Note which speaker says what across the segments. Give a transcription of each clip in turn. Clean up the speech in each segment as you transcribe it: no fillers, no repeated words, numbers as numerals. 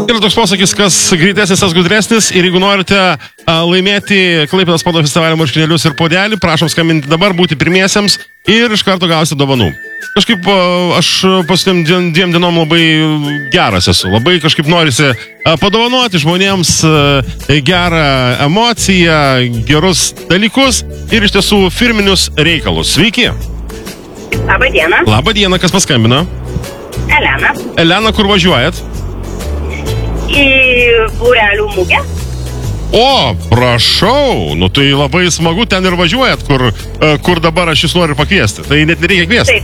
Speaker 1: Ir toks posakis, kas greitesnis, tas gudresnis. Ir jeigu norite laimėti Klaipėdos sporto festivalio marškinėlius ir puodelį, prašom skambinti dabar, būti pirmiesiems ir iš karto gausite dovanų. Kažkaip aš pasitėm dviem dienom labai geras esu. Labai kažkaip norisi padovanoti žmonėms gerą emociją, gerus dalykus ir iš tiesų firminius reikalus. Sveiki.
Speaker 2: Labą dieną.
Speaker 1: Labą dieną, kas paskambino?
Speaker 2: Elena.
Speaker 1: Elena, kur važiuojat?
Speaker 2: Į būrelių mugę.
Speaker 1: O, prašau, nu tai labai smagu, ten ir važiuojat, kur dabar aš jūs noriu pakviesti. Tai net nereikia kviesti.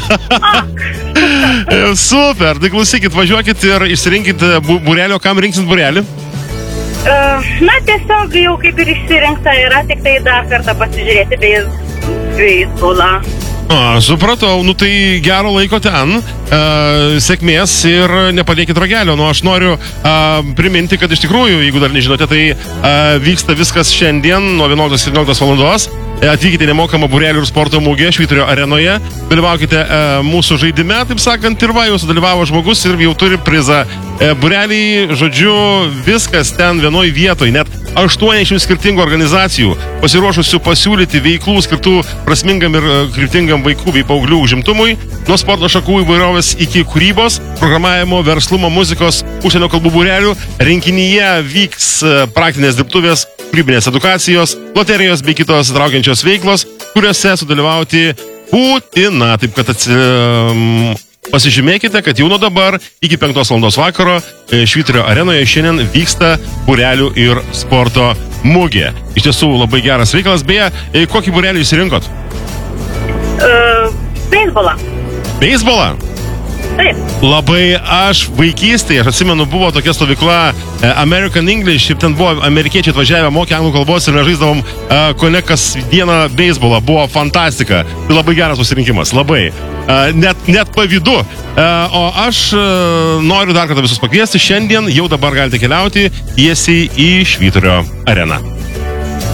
Speaker 2: Taip.
Speaker 1: Super, tai klausykit, važiuokit ir išsirinkit būrelio, kam rinksit būrelį?
Speaker 2: Na, tiesiog jau kaip ir išsirinkta yra, tik tai dar kartą pasižiūrėti beisbolą.
Speaker 1: Supratau, nu tai gero laiko ten, sėkmės ir nepadėkit ragelio. Nu aš noriu priminti, kad iš tikrųjų, jeigu dar nežinote, tai vyksta viskas šiandien nuo 11:17 valandos. Atvykite nemokamą būrelių ir sporto mugę Švyturio arenoje, dalyvaukite mūsų žaidime, taip sakant, ir va, jau sudalyvavo žmogus ir jau turi prizą. Būreliai, žodžiu, viskas ten vienoj vietoj, net 80 skirtingų organizacijų pasiruošusių pasiūlyti veiklų skirtų prasmingam ir kryptingam vaikų bei paauglių užimtumui, nuo sporto šakų įvairovės iki kūrybos, programavimo, verslumo, muzikos, užsienio kalbų būrelių. Renginyje vyks praktinės dirbtuvės, kūrybinės edukacijos, loterijos bei kitos traukiančios veiklos, kuriuose sudalyvauti būtina. Taip kad pasižymėkite, kad jau nuo dabar iki 5 valandos vakaro Švyturio arenoje šiandien vyksta būrelių ir sporto mugė. Iš tiesų labai geras veikalas. Beje, kokį būrelį išsirinkot?
Speaker 2: Beisbolą.
Speaker 1: Beisbolą?
Speaker 2: Taip.
Speaker 1: Labai aš vaikystėje, aš atsimenu, buvo tokia stovykla American English, ir ten buvo amerikiečiai atvažiavę, mokė anglų kalbos ir mes žaisdavom kone kas dieną beisbolą. Buvo fantastika. Tai labai geras pasirinkimas, labai. Net pavydu. O aš noriu dar kartą visus pakviesti. Šiandien jau dabar galite keliauti tiesiai į Švyturio areną.